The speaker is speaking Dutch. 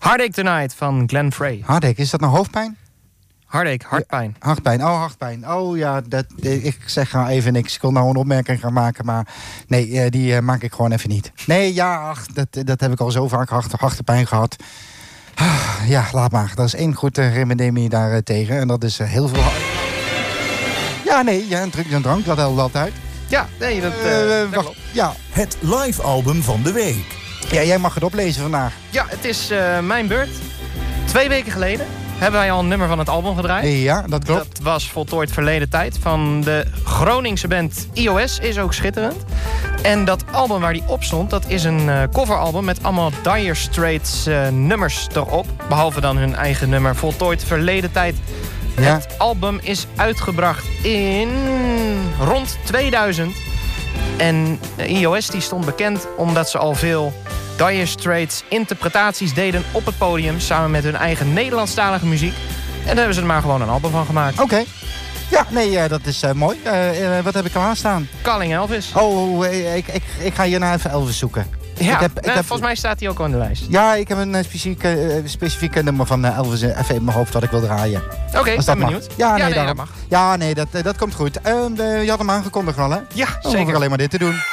Heartache Tonight van Glenn Frey. Heartache, is dat nou hoofdpijn? Heartache, hartpijn. Ja, hartpijn. Oh ja, ik zeg nou even niks. Ik wil nou een opmerking gaan maken, maar nee, die maak ik gewoon even niet. Nee, ja, dat heb ik al zo vaak hartpijn gehad. Ja, laat maar. Dat is één goed remedie daar tegen. En dat is heel veel... Ja, nee, ja, een drank, dat helpt altijd. Ja, nee, dat wacht, ja. Het live album van de week. Ja, jij mag het oplezen vandaag. Ja, het is mijn beurt. 2 weken geleden hebben wij al een nummer van het album gedraaid. Ja, dat klopt. Dat was Voltooid Verleden Tijd van de Groningse band iOS. Is ook schitterend. En dat album waar die op stond, dat is een coveralbum met allemaal Dire Straits nummers erop. Behalve dan hun eigen nummer Voltooid Verleden Tijd. Ja. Het album is uitgebracht in rond 2000. En iOS die stond bekend omdat ze al veel Dire Straits interpretaties deden op het podium samen met hun eigen Nederlandstalige muziek. En daar hebben ze er maar gewoon een album van gemaakt. Oké. Ja, nee, dat is mooi. Wat heb ik klaarstaan? Calling Elvis. Oh, ik ga hierna even Elvis zoeken. Ja, volgens mij staat hij ook al in de lijst. Ja, ik heb een specifieke nummer van Elvis even in mijn hoofd wat ik wil draaien. Oké, ben benieuwd. Ja, nee, dat mag. Ja, nee, dat komt goed. Je had hem aangekondigd al, hè? Ja, Dan zeker. hoef ik alleen maar dit te doen.